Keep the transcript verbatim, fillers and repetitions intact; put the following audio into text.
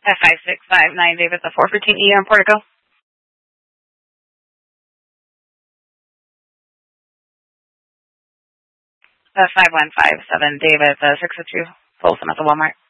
At five six five nine David, the four fifteen E on Portico. Uh, five one five seven David, the six oh two Folsom at the Walmart.